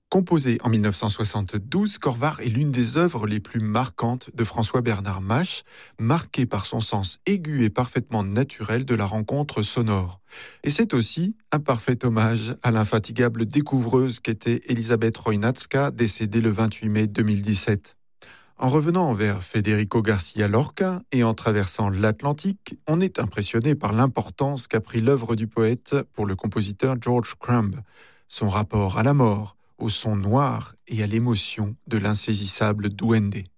Composé en 1972, Corvar est l'une des œuvres les plus marquantes de François-Bernard Mache, marquée par son sens aigu et parfaitement naturel de la rencontre sonore. Et c'est aussi un parfait hommage à l'infatigable découvreuse qu'était Elisabeth Roynatska, décédée le 28 mai 2017. En revenant vers Federico Garcia Lorca et en traversant l'Atlantique, on est impressionné par l'importance qu'a pris l'œuvre du poète pour le compositeur George Crumb, son rapport à la mort, au son noir et à l'émotion de l'insaisissable Duende.